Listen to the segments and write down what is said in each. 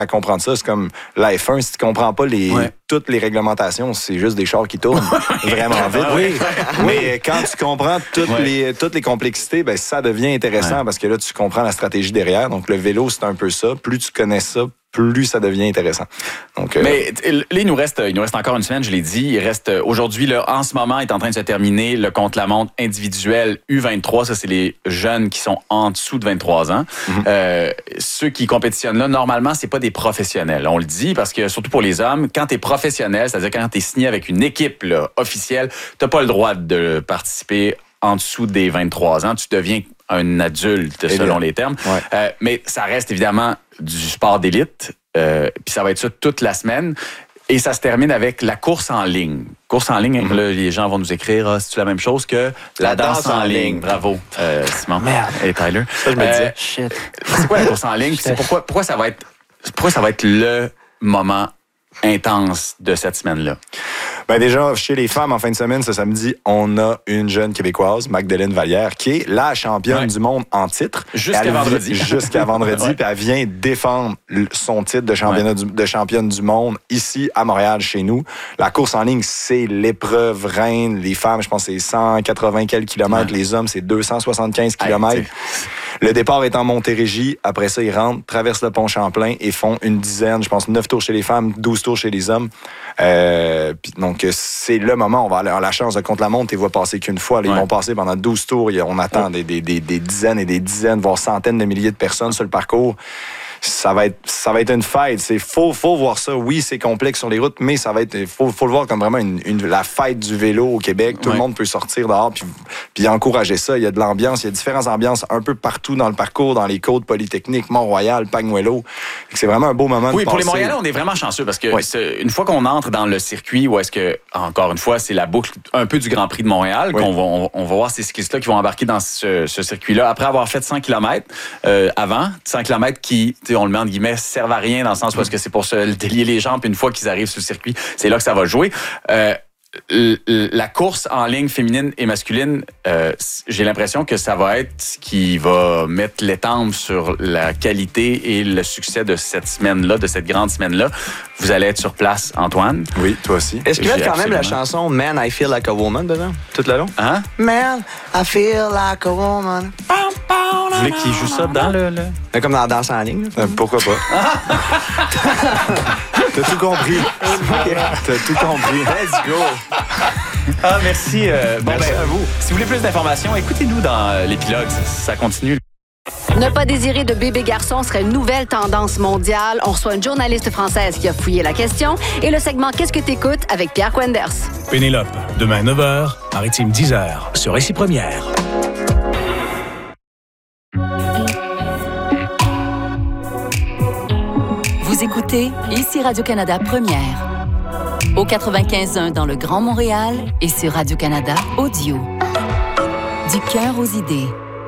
à comprendre ça. C'est comme la F1, si tu comprends pas toutes les réglementations, c'est juste des chars qui tournent vraiment vite. Oui. Mais quand tu comprends toutes les complexités, ben ça devient intéressant parce que là, tu comprends la stratégie derrière. Donc, le vélo, c'est un peu ça. Plus tu connais ça, plus ça devient intéressant. Donc, mais là, il nous reste encore une semaine, je l'ai dit. Il reste aujourd'hui, là, en ce moment, est en train de se terminer le contre-la-montre individuel U23. Ça, c'est les jeunes qui sont en dessous de 23 ans. Ceux qui compétitionnent là, normalement, c'est pas des professionnels. On le dit parce que, surtout pour les hommes, quand t'es professionnel, c'est-à-dire quand t'es signé avec une équipe là, officielle, t'as pas le droit de participer en dessous des 23 ans. Tu deviens un adulte, selon les termes. Ouais. Mais ça reste évidemment du sport d'élite. Puis ça va être ça toute la semaine. Et ça se termine avec la course en ligne. Course en ligne, là, les gens vont nous écrire, c'est-tu la même chose que la danse en ligne? Bravo, Simon. Merde. Et Tyler. Ça, je me disais, shit. C'est quoi la course en ligne? C'est pourquoi ça va être le moment intense de cette semaine-là? Ben déjà, chez les femmes, en fin de semaine, ce samedi, on a une jeune Québécoise, Magdeleine Vallière, qui est la championne du monde en titre. Jusqu'à vendredi. Jusqu'à vendredi. Puis elle vient défendre son titre de championne du monde ici, à Montréal, chez nous. La course en ligne, c'est l'épreuve reine. Les femmes, je pense, c'est 180 quelques kilomètres. Les hommes, c'est 275 kilomètres. Le départ est en Montérégie. Après ça, ils rentrent, traversent le pont Champlain et font une dizaine, je pense, 9 tours chez les femmes, 12 tours chez les hommes. Donc, c'est le moment. On va avoir la chance de contre-la-montre. Ils ne vont passer qu'une fois. Là, ils vont passer pendant 12 tours. On attend des dizaines et des dizaines, voire centaines de milliers de personnes sur le parcours. Ça va être une fête. Faut voir ça. Oui, c'est complexe sur les routes, mais ça va être. Faut le voir comme vraiment la fête du vélo au Québec. Tout le monde peut sortir dehors puis encourager ça. Il y a de l'ambiance. Il y a différentes ambiances un peu partout dans le parcours, dans les côtes polytechniques, Mont-Royal, Pagnuelo. C'est vraiment un beau moment de passer. Pour les Montréalais, on est vraiment chanceux parce que une fois qu'on entre dans le circuit, où est-ce que, encore une fois, c'est la boucle un peu du Grand Prix de Montréal, qu'on va voir ces cyclistes-là qui vont embarquer dans ce circuit-là après avoir fait 100 km avant. 100 km qui, on le met entre guillemets, servent à rien dans le sens où est-ce que c'est pour se délier les jambes, puis une fois qu'ils arrivent sur le circuit, c'est là que ça va jouer. La course en ligne féminine et masculine, j'ai l'impression que ça va être ce qui va mettre l'étampe sur la qualité et le succès de cette semaine-là, de cette grande semaine-là. Vous allez être sur place, Antoine. Oui, toi aussi. Est-ce qu'il y a quand même la chanson Man, I Feel Like a Woman dedans, tout le long? Hein? Man, I Feel Like a Woman. Vous voulez qu'il joue ça dans le... Comme dans la danse en ligne. Pourquoi pas? T'as tout compris. T'as tout compris. Let's go. Ah, merci. Merci à vous. Si vous voulez plus d'informations, écoutez-nous dans l'épilogue. Ça continue. Ne pas désirer de bébé garçon serait une nouvelle tendance mondiale. On reçoit une journaliste française qui a fouillé la question et le segment Qu'est-ce que t'écoutes avec Pierre Quenders. Pénélope, demain 9h, Maritime 10h, sur Récit Première. Vous écoutez ici Radio-Canada Première. Au 95.1 dans le Grand Montréal et sur Radio-Canada Audio. Du cœur aux idées.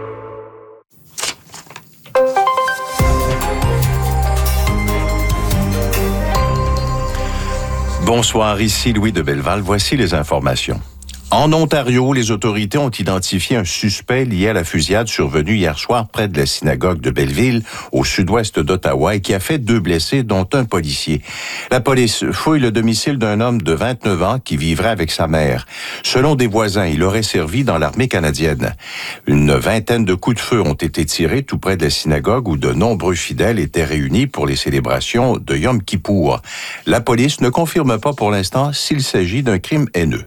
Bonsoir, ici Louis de Belleval. Voici les informations. En Ontario, les autorités ont identifié un suspect lié à la fusillade survenue hier soir près de la synagogue de Belleville, au sud-ouest d'Ottawa, et qui a fait 2 blessés, dont un policier. La police fouille le domicile d'un homme de 29 ans qui vivrait avec sa mère. Selon des voisins, il aurait servi dans l'armée canadienne. Une vingtaine de coups de feu ont été tirés tout près de la synagogue où de nombreux fidèles étaient réunis pour les célébrations de Yom Kippour. La police ne confirme pas pour l'instant s'il s'agit d'un crime haineux.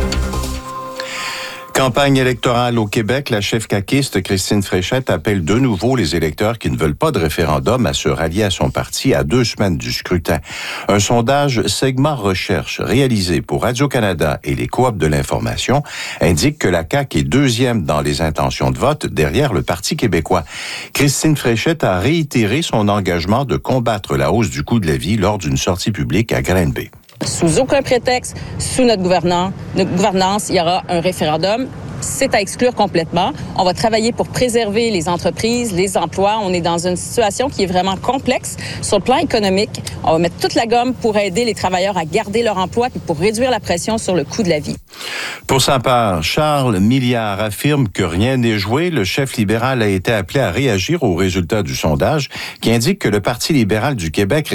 Campagne électorale au Québec, la chef caquiste Christine Fréchette appelle de nouveau les électeurs qui ne veulent pas de référendum à se rallier à son parti à 2 semaines du scrutin. Un sondage Segment Recherche réalisé pour Radio-Canada et les coops de l'information indique que la CAQ est 2e dans les intentions de vote derrière le Parti québécois. Christine Fréchette a réitéré son engagement de combattre la hausse du coût de la vie lors d'une sortie publique à Granby. Sous aucun prétexte, sous notre gouvernance, il y aura un référendum. C'est à exclure complètement. On va travailler pour préserver les entreprises, les emplois. On est dans une situation qui est vraiment complexe. Sur le plan économique, on va mettre toute la gomme pour aider les travailleurs à garder leur emploi et pour réduire la pression sur le coût de la vie. Pour sa part, Charles Milliard affirme que rien n'est joué. Le chef libéral a été appelé à réagir aux résultats du sondage qui indique que le Parti libéral du Québec